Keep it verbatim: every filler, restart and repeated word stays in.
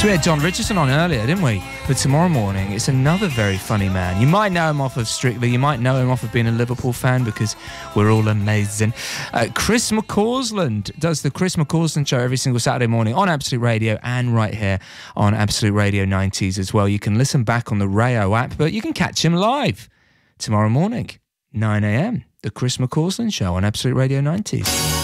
So we had John Richardson on earlier, didn't we? But tomorrow morning, it's another very funny man. You might know him off of Strictly. You might know him off of being a Liverpool fan because we're all amazing. Uh, Chris McCausland does the Chris McCausland Show every single Saturday morning on Absolute Radio and right here on Absolute Radio nineties as well. You can listen back on the Rayo app, but you can catch him live tomorrow morning, nine a.m. The Chris McCausland Show on Absolute Radio nineties.